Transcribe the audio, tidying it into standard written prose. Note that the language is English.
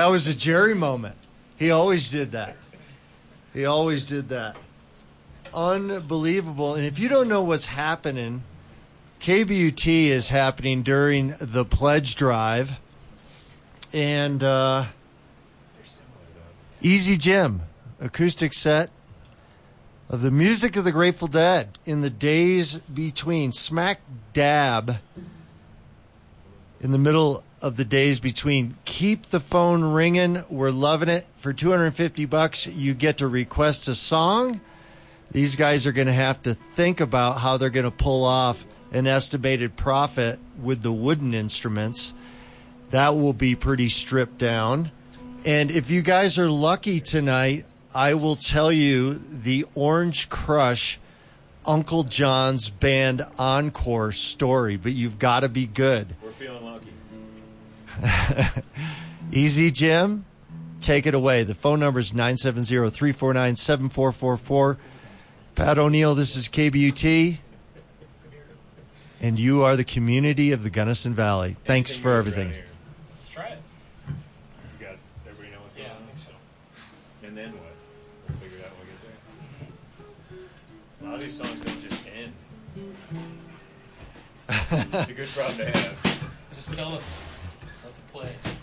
That was a Jerry moment. He always did that. Unbelievable. And if you don't know what's happening, KBUT is happening during the pledge drive. And Easy Jim, acoustic set of the music of the Grateful Dead in the days between, smack dab in the middle of the days between. Keep the phone ringing. We're loving it. For $250, you get to request a song. These guys are going to have to think about how they're going to pull off an estimated profit with the wooden instruments. That will be pretty stripped down. And if you guys are lucky tonight, I will tell you the Orange Crush Uncle John's Band Encore story, but you've got to be good. We're feeling lucky. Easy Jim, take it away. The phone number is 970-349-7444. Pat O'Neill, this is KBUT, and you are the community of the Gunnison Valley. Thanks for everything. Let's try it. You got everybody know what's going on? I think so. And then what? We'll figure it out when we get there. A lot of these songs don't just end. It's a good problem to have. Just tell us what to play.